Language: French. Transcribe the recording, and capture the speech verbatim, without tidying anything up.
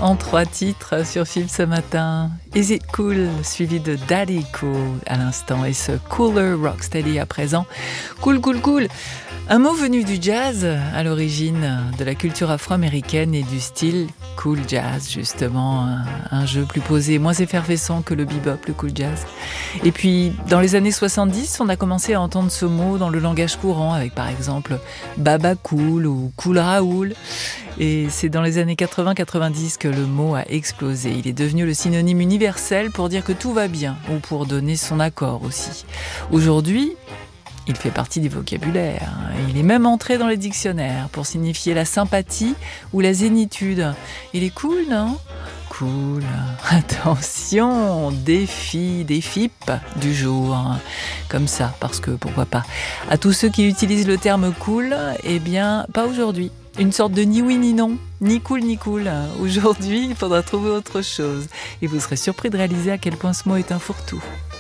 en trois titres sur F I B ce matin. Is It Cool, suivi de Daddy Cool à l'instant, et ce Cooler Rocksteady à présent. Cool, cool, cool. Un mot venu du jazz, à l'origine de la culture afro-américaine et du style cool jazz, justement, un, un jeu plus posé, moins effervescent que le bebop, le cool jazz. Et puis, dans les années soixante-dix, on a commencé à entendre ce mot dans le langage courant, avec par exemple Baba Cool ou Cool Raoul. Et c'est dans les années quatre-vingts quatre-vingt-dix que le mot a explosé. Il est devenu le synonyme universel pour dire que tout va bien, ou pour donner son accord aussi. Aujourd'hui, il fait partie du vocabulaire. Il est même entré dans les dictionnaires pour signifier la sympathie ou la zénitude. Il est cool, non ? Cool. Attention, défi, des F I P du jour. Comme ça, parce que pourquoi pas. À tous ceux qui utilisent le terme cool, eh bien, pas aujourd'hui. Une sorte de ni oui ni non, ni cool ni cool. Aujourd'hui, il faudra trouver autre chose. Et vous serez surpris de réaliser à quel point ce mot est un fourre-tout.